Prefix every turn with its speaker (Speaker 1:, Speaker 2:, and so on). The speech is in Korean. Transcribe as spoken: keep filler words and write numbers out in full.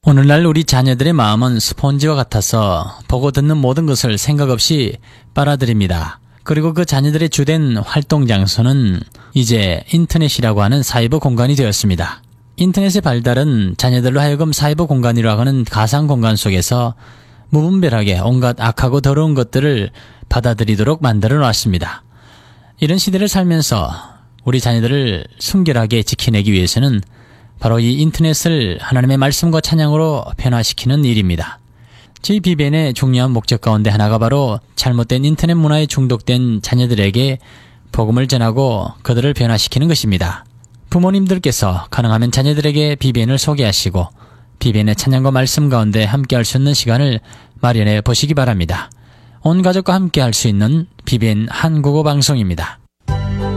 Speaker 1: 오늘날 우리 자녀들의 마음은 스폰지와 같아서 보고 듣는 모든 것을 생각 없이 빨아들입니다. 그리고 그 자녀들의 주된 활동 장소는 이제 인터넷이라고 하는 사이버 공간이 되었습니다. 인터넷의 발달은 자녀들로 하여금 사이버 공간이라고 하는 가상 공간 속에서 무분별하게 온갖 악하고 더러운 것들을 받아들이도록 만들어 놨습니다. 이런 시대를 살면서 우리 자녀들을 순결하게 지켜내기 위해서는 바로 이 인터넷을 하나님의 말씀과 찬양으로 변화시키는 일입니다. 저희 비비엔의 중요한 목적 가운데 하나가 바로 잘못된 인터넷 문화에 중독된 자녀들에게 복음을 전하고 그들을 변화시키는 것입니다. 부모님들께서 가능하면 자녀들에게 비비엔을 소개하시고 비비엔의 찬양과 말씀 가운데 함께 할 수 있는 시간을 마련해 보시기 바랍니다. 온 가족과 함께 할 수 있는 비비엔 한국어 방송입니다.